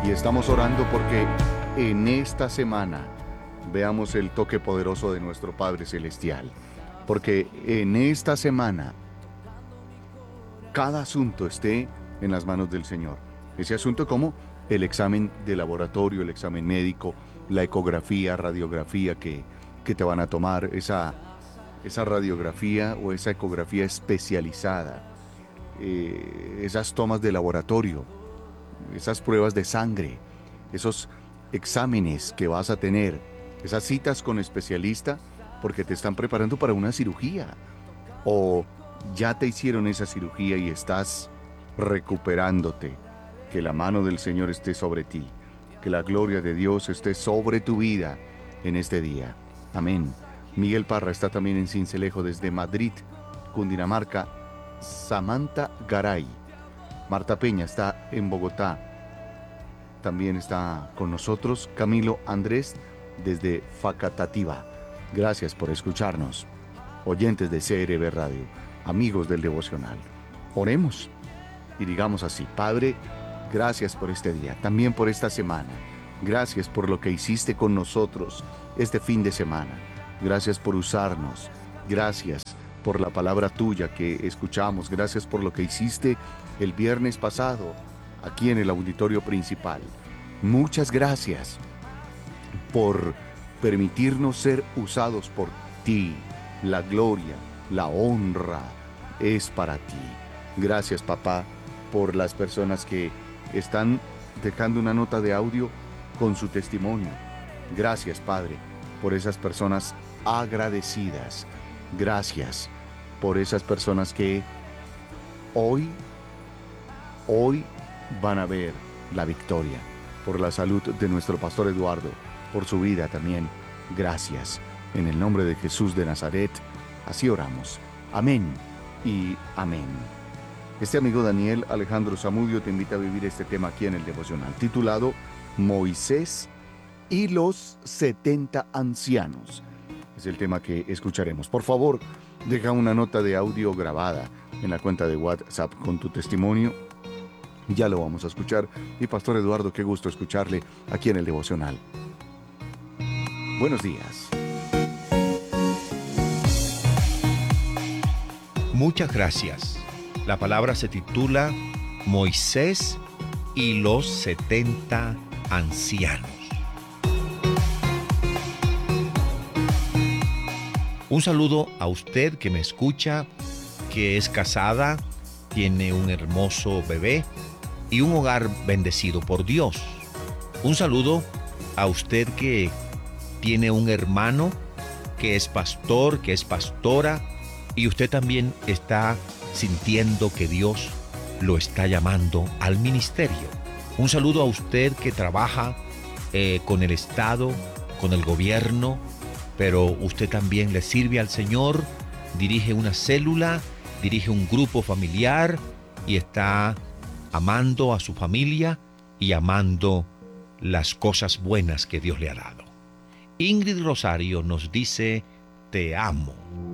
Y estamos orando porque en esta semana veamos el toque poderoso de nuestro Padre Celestial. Porque en esta semana cada asunto esté en las manos del Señor. Ese asunto como el examen de laboratorio, el examen médico, la ecografía, radiografía que te van a tomar, esa radiografía o esa ecografía especializada, esas tomas de laboratorio, esas pruebas de sangre, esos exámenes que vas a tener, esas citas con especialista porque te están preparando para una cirugía o ya te hicieron esa cirugía y estás recuperándote. Que la mano del Señor esté sobre ti, que la gloria de Dios esté sobre tu vida en este día. Amén. Miguel Parra está también en Sincelejo desde Madrid, Cundinamarca. Samantha Garay. Marta Peña está en Bogotá. También está con nosotros Camilo Andrés desde Facatativá. Gracias por escucharnos. Oyentes de CRB Radio, amigos del devocional. Oremos y digamos así: Padre, gracias por este día, también por esta semana. Gracias por lo que hiciste con nosotros este fin de semana. Gracias por usarnos. Gracias por la palabra tuya que escuchamos. Gracias por lo que hiciste el viernes pasado aquí en el auditorio principal. Muchas gracias por permitirnos ser usados por ti. La gloria, la honra es para ti. Gracias, papá, por las personas que están dejando una nota de audio con su testimonio. Gracias, Padre, por esas personas agradecidas. Gracias por esas personas que hoy van a ver la victoria. Por la salud de nuestro pastor Eduardo, por su vida también. Gracias. En el nombre de Jesús de Nazaret, así oramos. Amén y amén. Este amigo Daniel Alejandro Zamudio te invita a vivir este tema aquí en el devocional, titulado Moisés y los 70 ancianos. Es el tema que escucharemos. Por favor, deja una nota de audio grabada en la cuenta de WhatsApp con tu testimonio. Ya lo vamos a escuchar. Y Pastor Eduardo, qué gusto escucharle aquí en el devocional. Buenos días. Muchas gracias. La palabra se titula Moisés y los 70 ancianos. Un saludo a usted que me escucha, que es casada, tiene un hermoso bebé y un hogar bendecido por Dios. Un saludo a usted que tiene un hermano que es pastor, que es pastora, y usted también está sintiendo que Dios lo está llamando al ministerio. Un saludo a usted que trabaja con el Estado, con el gobierno, pero usted también le sirve al Señor, dirige una célula, dirige un grupo familiar y está amando a su familia y amando las cosas buenas que Dios le ha dado. Ingrid Rosario nos dice: te amo.